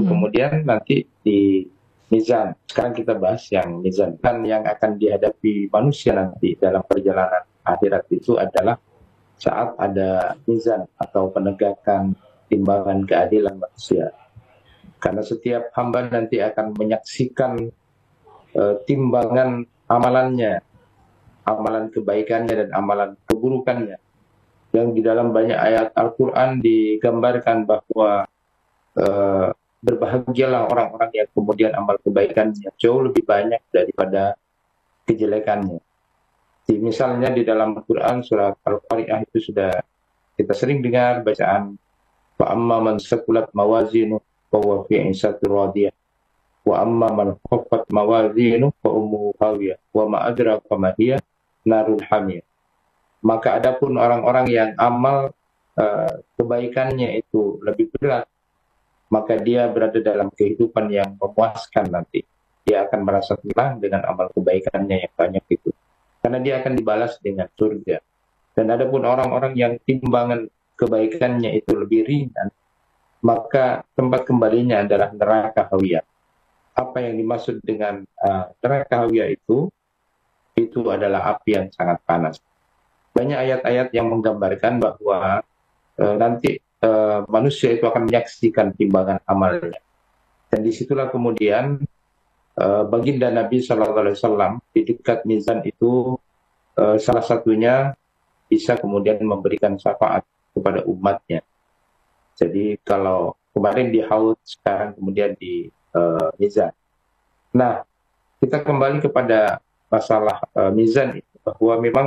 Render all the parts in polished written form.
kemudian nanti di mizan. Sekarang kita bahas yang mizan. Dan yang akan dihadapi manusia nanti dalam perjalanan akhirat itu adalah saat ada mizan atau penegakan timbangan keadilan manusia. Karena setiap hamba nanti akan menyaksikan timbangan amalannya, amalan kebaikannya dan amalan keburukannya. Yang di dalam banyak ayat Al-Quran digambarkan bahwa berbahagialah orang-orang yang kemudian amal kebaikannya jauh lebih banyak daripada kejelekannya. Misalnya di dalam Al-Quran surat Al-Qari'ah itu sudah kita sering dengar bacaan wa amma man saqulat mawazinu fa huwa fi 'ishatin radiyah wa amma man khaffat mawazinu fa ummuhu hawiyah wa ma adraka ma hiya narul hamiyah. Maka adapun orang-orang yang amal kebaikannya itu lebih berat, maka dia berada dalam kehidupan yang memuaskan nanti. Dia akan merasa tenang dengan amal kebaikannya yang banyak itu. Karena dia akan dibalas dengan surga. Dan adapun orang-orang yang timbangan kebaikannya itu lebih ringan, maka tempat kembalinya adalah neraka hawiyah. Apa yang dimaksud dengan neraka hawiyah itu adalah api yang sangat panas. Banyak ayat-ayat yang menggambarkan bahwa nanti manusia itu akan menyaksikan timbangan amalnya. Dan disitulah kemudian baginda Nabi SAW di dekat mizan itu salah satunya bisa kemudian memberikan syafaat kepada umatnya. Jadi kalau kemarin di Haud, sekarang kemudian di mizan. Nah, kita kembali kepada masalah mizan itu, bahwa memang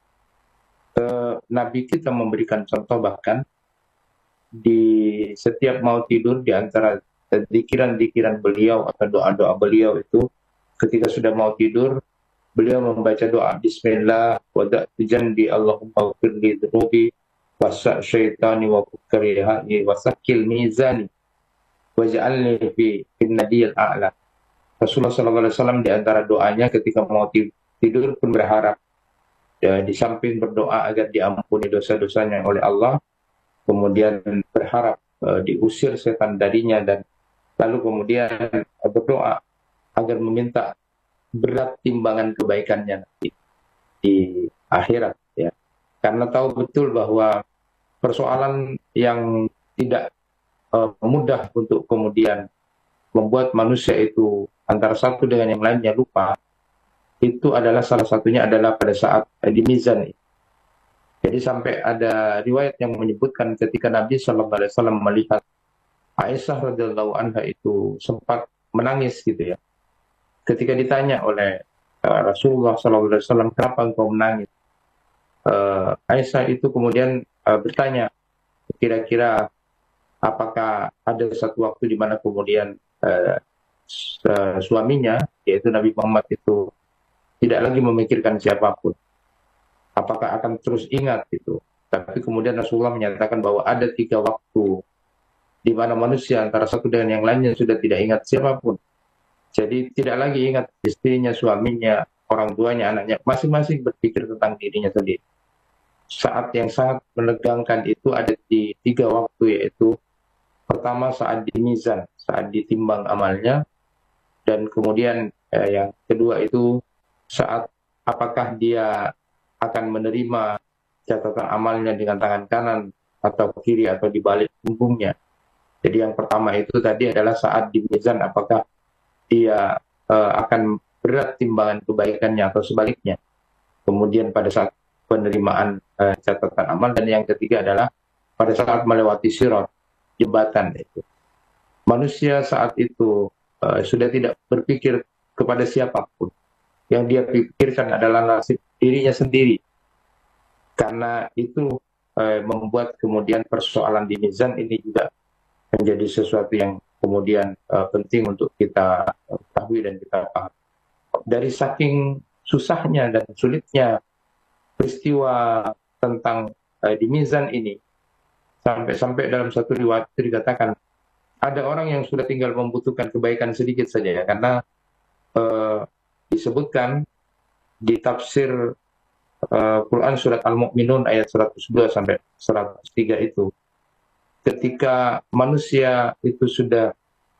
Nabi kita memberikan contoh bahkan di setiap mau tidur di antara dikiran-dikiran beliau atau doa-doa beliau itu ketika sudah mau tidur beliau membaca doa Bismillah wa da'tijandi Allahumma ghfirli dhunubi wasa' syaitani wa kukarihani wa sakil mizani waj'alni fi nadiyil a'la. Rasulullah SAW di antara doanya ketika mau tidur pun berharap di samping berdoa agar diampuni dosa-dosanya oleh Allah, kemudian berharap diusir setan darinya, dan lalu kemudian berdoa agar meminta berat timbangan kebaikannya nanti di akhirat, ya. Karena tahu betul bahwa persoalan yang tidak mudah untuk kemudian membuat manusia itu antara satu dengan yang lainnya lupa, itu adalah salah satunya adalah pada saat di mizan. Jadi sampai ada riwayat yang menyebutkan ketika Nabi SAW melihat Aisyah radhiyallahu anha itu sempat menangis gitu ya. Ketika ditanya oleh Rasulullah SAW, kenapa engkau menangis? Aisyah itu kemudian bertanya, kira-kira apakah ada satu waktu di mana kemudian suaminya, yaitu Nabi Muhammad itu tidak lagi memikirkan siapapun. Apakah akan terus ingat itu? Tapi kemudian Rasulullah menyatakan bahwa ada 3 waktu di mana manusia antara satu dengan yang lainnya sudah tidak ingat siapapun. Jadi tidak lagi ingat istrinya, suaminya, orang tuanya, anaknya. Masing-masing berpikir tentang dirinya sendiri. Saat yang sangat menegangkan itu ada di 3 waktu, yaitu pertama saat di mizan, saat ditimbang amalnya, dan kemudian yang kedua itu saat apakah dia akan menerima catatan amalnya dengan tangan kanan atau kiri atau di balik punggungnya. Jadi yang pertama itu tadi adalah saat di mizan, apakah dia akan berat timbangan kebaikannya atau sebaliknya. Kemudian pada saat penerimaan catatan amal, dan yang ketiga adalah pada saat melewati sirat, jembatan itu. Manusia saat itu sudah tidak berpikir kepada siapapun. Yang dia pikirkan adalah nasib dirinya sendiri. Karena itu membuat kemudian persoalan di mizan ini juga menjadi sesuatu yang kemudian penting untuk kita ketahui dan kita paham. Dari saking susahnya dan sulitnya peristiwa tentang di mizan ini, sampai dalam satu riwayat dikatakan ada orang yang sudah tinggal membutuhkan kebaikan sedikit saja ya, karena disebutkan di tafsir Quran surat Al-Mu'minun ayat 102 sampai 103 itu, ketika manusia itu sudah